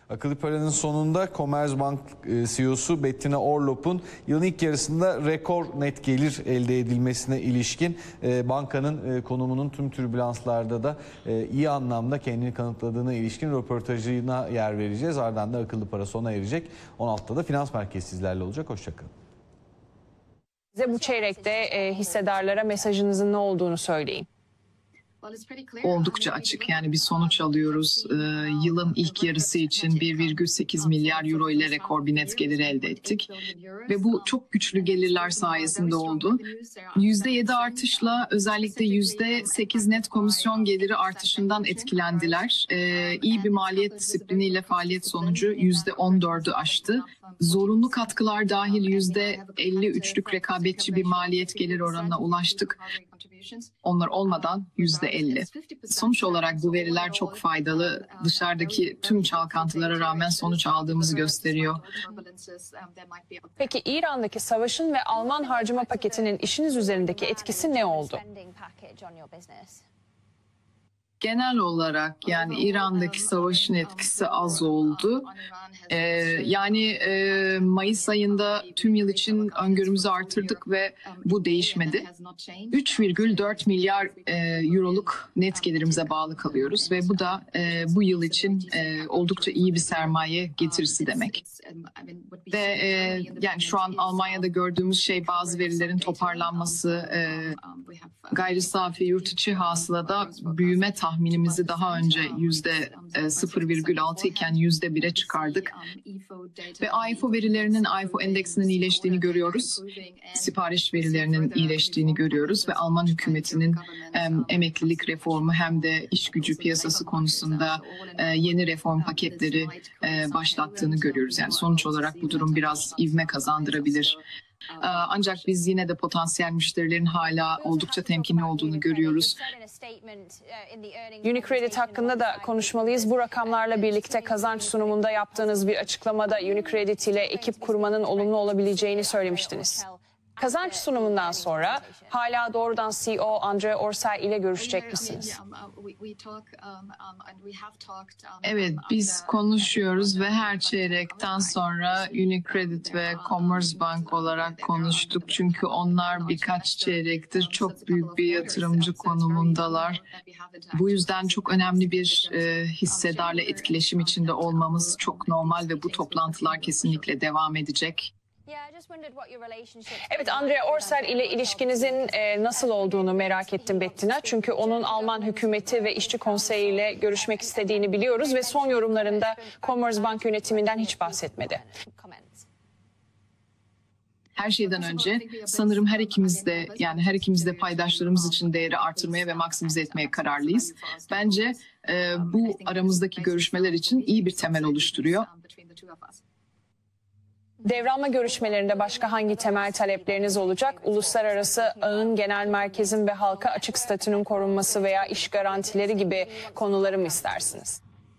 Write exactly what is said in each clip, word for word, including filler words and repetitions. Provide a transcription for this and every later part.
Akıllı paranın sonunda Commerzbank C E O'su Bettina Orlop'un yılın ilk yarısında rekor net gelir elde edilmesine ilişkin bankanın konumunun tüm türbülanslarda da iyi anlamda kendini kanıtladığına ilişkin röportajına yer vereceğiz. Ardından da akıllı para sona erecek. on altıda da Finans Merkezi sizlerle olacak. Hoşçakalın. Size bu çeyrekte hissedarlara mesajınızın ne olduğunu söyleyin. Oldukça açık. Yani bir sonuç alıyoruz. Ee, yılın ilk yarısı için bir virgül sekiz milyar euro ile rekor bir net gelir elde ettik. Ve bu çok güçlü gelirler sayesinde oldu. yüzde yedi artışla özellikle yüzde sekiz net komisyon geliri artışından etkilendiler. Ee, iyi bir maliyet disipliniyle faaliyet sonucu yüzde on dördü aştı. Zorunlu katkılar dahil yüzde elli üçlük rekabetçi bir maliyet gelir oranına ulaştık. Onlar olmadan yüzde elli. Sonuç olarak bu veriler çok faydalı. Dışarıdaki tüm çalkantılara rağmen sonuç aldığımızı gösteriyor. Peki İran'daki savaşın ve Alman harcama paketinin işiniz üzerindeki etkisi ne oldu? Genel olarak yani İran'daki savaşın etkisi az oldu. Ee, yani e, Mayıs ayında tüm yıl için öngörümüzü artırdık ve bu değişmedi. üç virgül dört milyar e, euroluk net gelirimize bağlı kalıyoruz ve bu da e, bu yıl için e, oldukça iyi bir sermaye getirisi demek. Ve e, yani şu an Almanya'da gördüğümüz şey bazı verilerin toparlanması, e, gayri safi yurt içi hasılada büyüme tahminimizi daha önce yüzde sıfır virgül altı iken yüzde bire çıkardık. Ve A I F O verilerinin, A I F O endeksinin iyileştiğini görüyoruz. Sipariş verilerinin iyileştiğini görüyoruz ve Alman hükümetinin hem emeklilik reformu hem de iş gücü piyasası konusunda yeni reform paketleri başlattığını görüyoruz. Yani sonuç olarak bu durum biraz ivme kazandırabilir. Ancak biz yine de potansiyel müşterilerin hala oldukça temkinli olduğunu görüyoruz. UniCredit hakkında da konuşmalıyız. Bu rakamlarla birlikte kazanç sunumunda yaptığınız bir açıklamada UniCredit ile ekip kurmanın olumlu olabileceğini söylemiştiniz. Kazanç sunumundan sonra hala doğrudan C E O Andrea Orcel ile görüşecek misiniz? Evet, biz konuşuyoruz ve her çeyrekten sonra UniCredit ve Commerzbank olarak konuştuk. Çünkü onlar birkaç çeyrektir çok büyük bir yatırımcı konumundalar. Bu yüzden çok önemli bir e, hissedarla etkileşim içinde olmamız çok normal ve bu toplantılar kesinlikle devam edecek. Evet, Andrea Orcel ile ilişkinizin e, nasıl olduğunu merak ettim Bettina. Çünkü onun Alman hükümeti ve işçi konseyi ile görüşmek istediğini biliyoruz ve son yorumlarında Commerzbank yönetiminden hiç bahsetmedi. Her şeyden önce sanırım her ikimiz de yani her ikimiz de paydaşlarımız için değeri artırmaya ve maksimize etmeye kararlıyız. Bence e, bu aramızdaki görüşmeler için iyi bir temel oluşturuyor. Devralma görüşmelerinde başka hangi temel talepleriniz olacak? Uluslararası ağın genel merkezin ve halka açık statünün korunması veya iş garantileri gibi konuları mı istersiniz?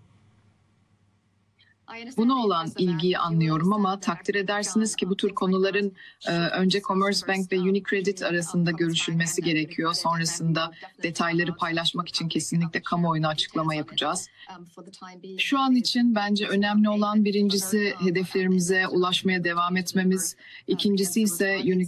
Buna olan ilgiyi anlıyorum ama takdir edersiniz ki bu tür konuların e, önce Commerzbank ve UniCredit arasında görüşülmesi gerekiyor. Sonrasında detayları paylaşmak için kesinlikle kamuoyuna açıklama yapacağız. Şu an için bence önemli olan birincisi hedeflerimize ulaşmaya devam etmemiz, ikincisi ise UniCredit